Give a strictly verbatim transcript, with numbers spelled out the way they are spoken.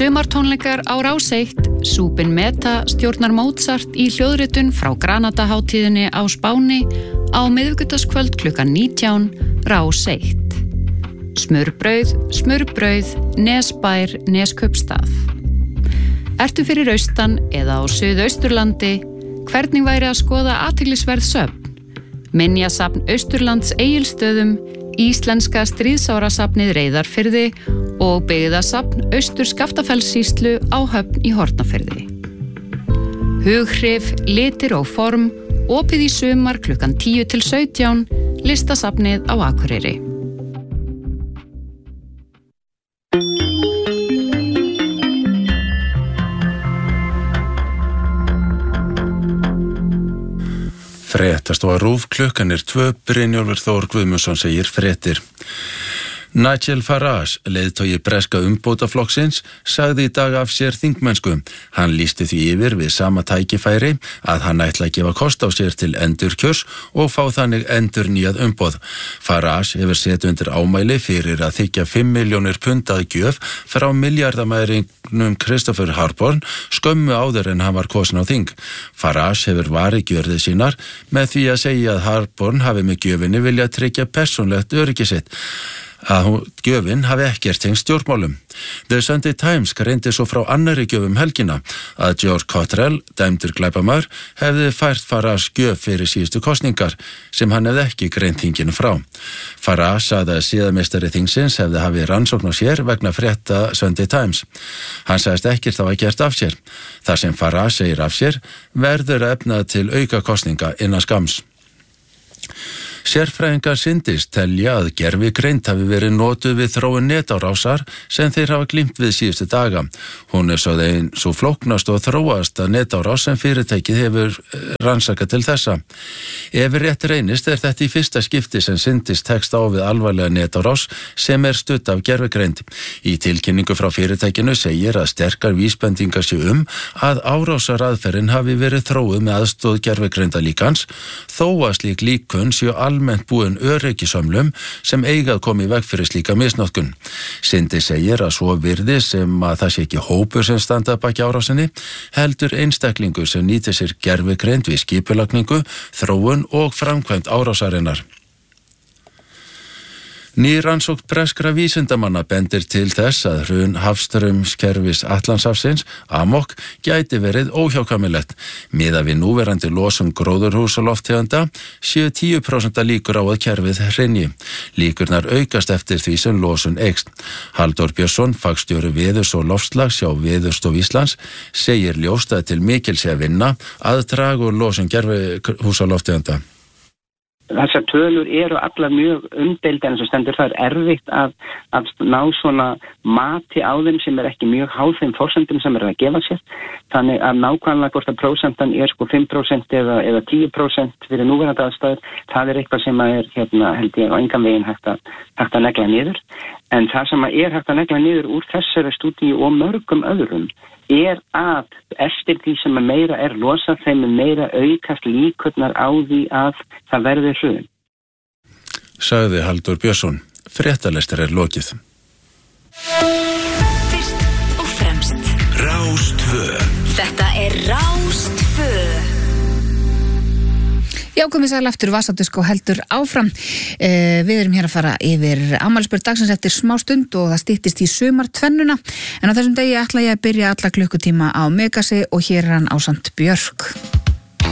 Sumartónleikar á Rás eitt, Súpin Meta stjórnar Mozart í hljóðritun frá Granadahátíðinni á Spáni á miðvikudagskvöld klukkan nítján, Rás eitt. Smurbrauð, smurbrauð, Nesbær, Neskaupstað. Ertu fyrir austan eða á Suðausturlandi, hvernig væri að skoða athyglisverð söfn? Minjasafn Austurlands Egilsstöðum, Íslenska stríðsárasafnið Reyðarfirði og byggðasafn Austur Skaftafellssýslu á Höfn í Hornafirði. Hughrif, litir og form, opið í sumar klukkan tíu til sautján, Listasafnið á Akureyri. Fréttast og að RÚV klukkan er tvö, Brynjólfur Þór Guðmundsson segir fréttir. Nigel Farage, leiðtogi breska umbótaflokksins, sagði í dag af sér þingmennsku. Hann lýsti því yfir við sama tækifæri að hann ætla að gefa kost á sér til endurkjörs og fá þannig endurnýjað umboð. Farage hefur sett undir ámæli fyrir að þiggja fimm milljónir pundað gjöf frá miljardamæringnum Christopher Harborn skömmu áður en hann var kosin á þing. Farage hefur varið gjörðir sínar með því að segja að Harborn hafi með gjöfinni viljað tryggja persónlegt öryggi sitt, að hún, gjöfin hafi ekkert tengst stjórnmálum. The Sunday Times greindi svo frá annarri gjöfum helgina að George Cottrell, dæmdur glæpamaður, hefði fært Farage gjöf fyrir síðustu kosningar sem hann hefði ekki greint þinginu frá. Farage sagði að siðameistari þingsins hefði hafið rannsókn á sér vegna frétta Sunday Times. Hann sagðist ekkert þá að gert af sér. Þar sem Farage segir af sér verður að efna til auka kosninga innan skams. Sérfræðingar syndist telja að gervigreind hafi verið notuð við þróun netárásar sem þeir hafa glímt við síðustu daga. Hún er svo þeim svo flóknast og þróast að netárás sem fyrirtækið hefur rannsakað til þessa. Ef rétt reynist er þetta í fyrsta skipti sem syndist tekst á við alvarlega netárás sem er studd af gervigreind. Í tilkynningu frá fyrirtækinu segir að sterkar vísbendingar séu um að árásaraðferðin hafi verið þróuð með aðstoð gervigreindarlíkans, þó að slík líkun séu almennt búin öryggisömlum sem eigað komi í veg fyrir slíka misnotkun. Syndi segir að svo virði sem að það sé ekki hópur sem standa baki árásinni, heldur einstaklingur sem nýtir sér gervigreind við skipulagningu, þróun og framkvæmd árásarinnar. Ný rannsókn breskra vísindamanna bendir til þess að hrun hafstraumskerfis Atlantshafsins, amok, gæti verið óhjákvæmilegt. Miðað við núverandi losun gróðurhúsalofttegunda séu tíu prósent líkur á að kerfið hrynji. Líkurnar aukast eftir því sem losun eykst. Halldór Björnsson, fagstjóri veðurs og loftslags hjá Veðurstofu Íslands, segir ljóst að til mikils sé að vinna að draga úr losun gróðurhúsalofttegunda. Þessar tölur eru allar mjög umdeild en þess að stendur það er erfitt að, að ná svona mati á þeim sem er ekki mjög háð þeim forsendum sem er að gefa sér. Þannig að nákvæmlega hvort að prósentan er sko fimm prósent eða, eða tíu prósent fyrir núverandi aðstæður, það er eitthvað sem er hérna, held ég á engan veginn hægt að, hægt að negla niður. En það sem er hægt að negla niður úr þessari stúdíu og mörgum öðrum er að eftir því sem meira er losað þeim meira aukast líkurnar á því að það verði hrun. Sagði Halldór Björnsson. Fréttalestur er lokið. Fyrst og fremst Rás tvö. Þetta er Rás tvö. Já, komið sæl aftur, Vasadusk og heldur áfram. Eh, við erum hér að fara yfir afmælisbörn dagsins eftir smá stund og það styttist í sumartvennuna. En á þessum degi ætla ég að byrja alla klukkutíma á Megasi og hér er hann ásamt Björk.